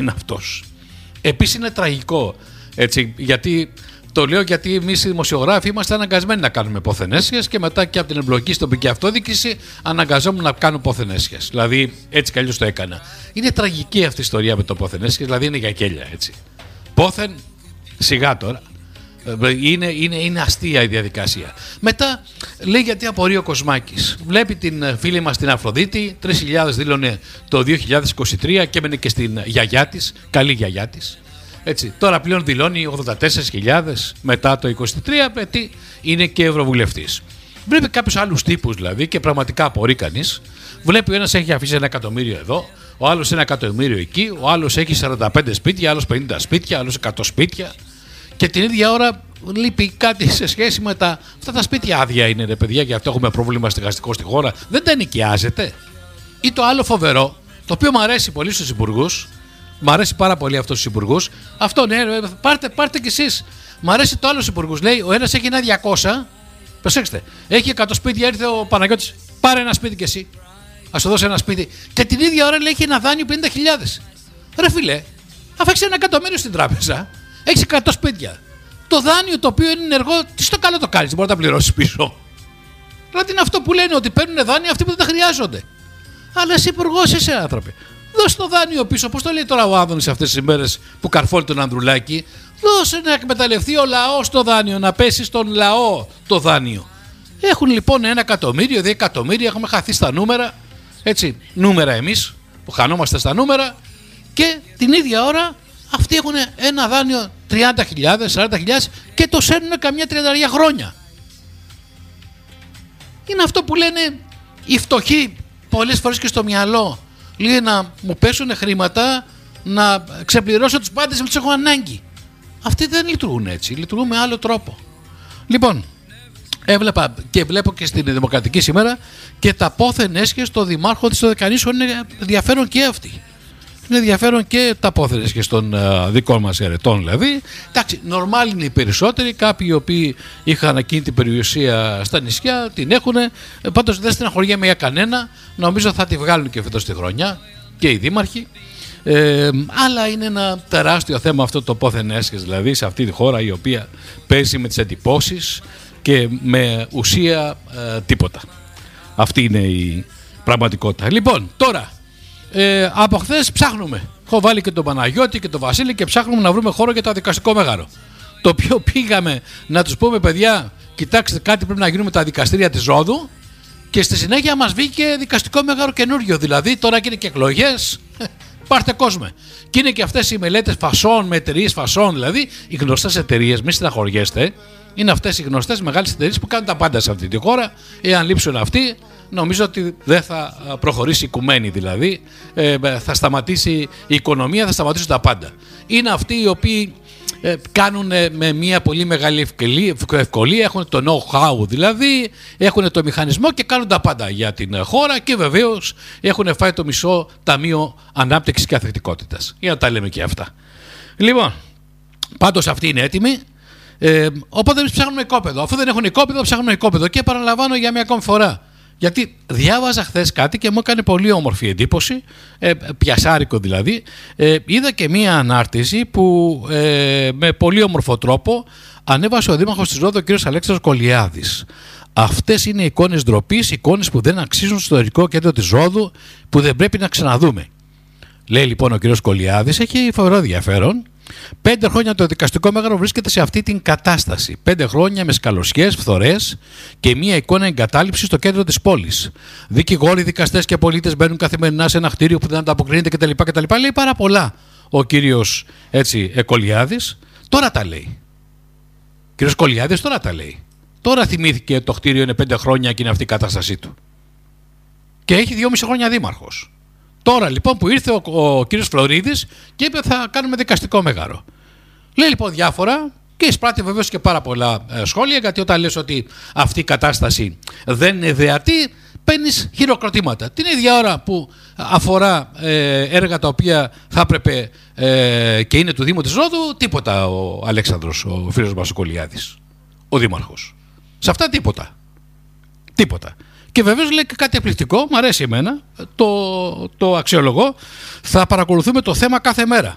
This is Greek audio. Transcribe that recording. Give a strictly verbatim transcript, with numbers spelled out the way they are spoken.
είναι αυτός. Επίσης είναι τραγικό, έτσι, γιατί το λέω γιατί εμείς οι δημοσιογράφοι είμαστε αναγκασμένοι να κάνουμε πόθεν-έσχες και μετά και από την εμπλοκή στην τοπική αυτοδιοίκηση αναγκαζόμουν να κάνουμε πόθεν-έσχες. Δηλαδή έτσι κι αλλιώς το έκανα. Είναι τραγική αυτή η ιστορία με το πόθεν-έσχες, δηλαδή είναι για κέλια, έτσι. Πόθεν, σιγά τώρα. Είναι, είναι, είναι αστεία η διαδικασία. Μετά λέει γιατί απορεί ο Κοσμάκης. Βλέπει την φίλη μας την Αφροδίτη, τρεις χιλιάδες δήλωνε το δύο χιλιάδες είκοσι τρία και έμενε και στην γιαγιά της, καλή γιαγιά της. Έτσι, τώρα πλέον δηλώνει ογδόντα τέσσερις χιλιάδες μετά το είκοσι τρία, γιατί είναι και ευρωβουλευτής. Βλέπει κάποιους άλλους τύπους δηλαδή και πραγματικά απορεί κανείς. Βλέπει ο ένας έχει αφήσει ένα εκατομμύριο εδώ, ο άλλος ένα εκατομμύριο εκεί, ο άλλος έχει σαράντα πέντε σπίτια, άλλος πενήντα σπίτια, άλλος εκατό σπίτια. Και την ίδια ώρα λείπει κάτι σε σχέση με τα. Αυτά τα σπίτια άδεια είναι, ρε παιδιά, γι' αυτό έχουμε πρόβλημα στεγαστικό στη χώρα. Δεν τα ενοικιάζεται. Ή το άλλο φοβερό, το οποίο μου αρέσει πολύ στους υπουργούς. Μ' αρέσει πάρα πολύ αυτό στους υπουργούς. Αυτό ναι, πάρτε, πάρτε κι εσείς. Μ' αρέσει το άλλο στους υπουργούς. Λέει, ο ένας έχει ένα διακόσια. Προσέξτε, έχει εκατό σπίτια, ήρθε ο Παναγιώτης. Πάρε ένα σπίτι κι εσύ. Ας σου δώσω ένα σπίτι. Και την ίδια ώρα λέει, έχει ένα δάνειο πενήντα χιλιάδες. Ρε φιλέ, αφού έχεις ένα εκατομμύριο στην τράπεζα, έχεις εκατό σπίτια. Το δάνειο το οποίο είναι ενεργό, τι στο καλό το κάνεις, δεν μπορεί να τα πληρώσεις πίσω. Δηλαδή είναι αυτό που λένε ότι παίρνουν δάνεια αυτοί που δεν τα χρειάζονται. Αλλά εσύ υπουργός είσαι, άνθρωποι. Δώσε το δάνειο πίσω. Πώς το λέει τώρα ο Άδωνης αυτές τις ημέρες που καρφώνει τον Ανδρουλάκη. Δώσε να εκμεταλλευτεί ο λαός το δάνειο, να πέσει στον λαό το δάνειο. Έχουν λοιπόν ένα εκατομμύριο, δύο εκατομμύρια, έχουμε χαθεί στα νούμερα. Έτσι, νούμερα εμείς που χανόμαστε στα νούμερα. Και την ίδια ώρα αυτοί έχουν ένα δάνειο τριάντα χιλιάδες, σαράντα χιλιάδες και το σέρνουν καμιά τριάντα χρόνια. Είναι αυτό που λένε οι φτωχοί πολλές φορές και στο μυαλό. Λέει να μου πέσουν χρήματα να ξεπληρώσω τους πάντες που τους έχω ανάγκη. Αυτοί δεν λειτουργούν έτσι, λειτουργούν με άλλο τρόπο. Λοιπόν, έβλεπα και βλέπω και στην Δημοκρατική σήμερα και τα πόθεν-έσχες στο Δημάρχο της Δωδεκανήσου είναι ενδιαφέρον και αυτοί. Είναι ενδιαφέρον και τα πόθεν-έσχες των uh, δικών μας αιρετών δηλαδή. Εντάξει, νορμάλ είναι οι περισσότεροι. Κάποιοι οι οποίοι είχαν εκείνη την περιουσία στα νησιά την έχουν. Πάντως δεν στεναχωριέμαι για κανένα. Νομίζω θα τη βγάλουν και φέτος τη χρονιά και οι δήμαρχοι. Ε, αλλά είναι ένα τεράστιο θέμα αυτό το πόθεν-έσχες, δηλαδή σε αυτή τη χώρα η οποία παίζει με τις εντυπώσεις και με ουσία ε, τίποτα. Αυτή είναι η πραγματικότητα. Λοιπόν, τώρα. Ε, από χθες ψάχνουμε. Έχω βάλει και τον Παναγιώτη και τον Βασίλη και ψάχνουμε να βρούμε χώρο για το δικαστικό μέγαρο. Το οποίο πήγαμε να τους πούμε, παιδιά, κοιτάξτε, κάτι πρέπει να γίνουμε με τα δικαστήρια της Ρόδου. Και στη συνέχεια μας βγήκε δικαστικό μέγαρο καινούριο. Δηλαδή, τώρα και είναι και εκλογές. Πάρτε κόσμο. Και είναι και αυτές οι μελέτες φασών με εταιρείες φασών. Δηλαδή, οι γνωστές εταιρείες, μη στεναχωριέστε, είναι αυτές οι γνωστές μεγάλες εταιρείες που κάνουν τα πάντα σε αυτή τη χώρα. Εάν λείψουν αυτοί, νομίζω ότι δεν θα προχωρήσει η οικουμένη, δηλαδή ε, θα σταματήσει η οικονομία, θα σταματήσουν τα πάντα. Είναι αυτοί οι οποίοι ε, κάνουν ε, με μια πολύ μεγάλη ευκολία, ευκολία, έχουν το know-how δηλαδή, έχουν το μηχανισμό και κάνουν τα πάντα για την χώρα και βεβαίως έχουν φάει το μισό Ταμείο Ανάπτυξης και Αθλητικότητας. Για να τα λέμε και αυτά. Λοιπόν, πάντως αυτοί είναι έτοιμοι. Ε, οπότε εμείς ψάχνουμε οικόπεδο. Αφού δεν έχουν οικόπεδο, ψάχνουμε οικόπεδο. Και παραλαμβάνω για μια ακόμη φορά. Γιατί διάβαζα χθες κάτι και μου έκανε πολύ όμορφη εντύπωση, ε, πιασάρικο δηλαδή. Ε, είδα και μία ανάρτηση που ε, με πολύ όμορφο τρόπο ανέβασε ο Δήμαρχος της Ρόδου, ο κ. Αλέξανδρος Κολιάδης. Αυτές είναι εικόνες ντροπής, εικόνες που δεν αξίζουν στο ιστορικό κέντρο της Ρόδου, που δεν πρέπει να ξαναδούμε. Λέει λοιπόν ο κ. Κολιάδης, έχει φοβερό ενδιαφέρον. Πέντε χρόνια το δικαστικό μέγαρο βρίσκεται σε αυτή την κατάσταση. Πέντε χρόνια με σκαλωσιές, φθορές και μία εικόνα εγκατάλειψη στο κέντρο της πόλης. Δικηγόροι, δικαστές και πολίτες μπαίνουν καθημερινά σε ένα κτίριο που δεν ανταποκρίνεται κτλ. κτλ. Λέει πάρα πολλά ο κύριος έτσι, Κολιάδης. Τώρα τα λέει. Ο κύριος Κολιάδης τώρα τα λέει. Τώρα θυμήθηκε το κτίριο είναι πέντε χρόνια και είναι αυτή η κατάστασή του. Και έχει δυόμιση χρόνια δήμαρχος. Τώρα λοιπόν που ήρθε ο, ο κύριος Φλωρίδης και είπε θα κάνουμε δικαστικό μέγαρο. Λέει λοιπόν διάφορα και εισπράττει βεβαίως και πάρα πολλά ε, σχόλια, γιατί όταν λες ότι αυτή η κατάσταση δεν είναι δεατή, παίρνεις χειροκροτήματα. Την ίδια ώρα που αφορά ε, έργα τα οποία θα έπρεπε ε, και είναι του Δήμου της Ρόδου, τίποτα ο Αλέξανδρος, ο φίλος μας ο Κολιάδης, ο δήμαρχος. Σε αυτά τίποτα. Τίποτα. Και βεβαίως λέει και κάτι εκπληκτικό, μου αρέσει εμένα, το, το αξιολογώ. Θα παρακολουθούμε το θέμα κάθε μέρα.